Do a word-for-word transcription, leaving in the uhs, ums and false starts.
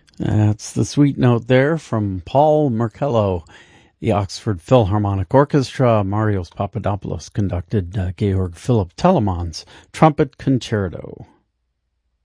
That's the sweet note there from Paul Merkello. The Oxford Philharmonic Orchestra, Marios Papadopoulos conducted uh, Georg Philipp Telemann's Trumpet Concerto.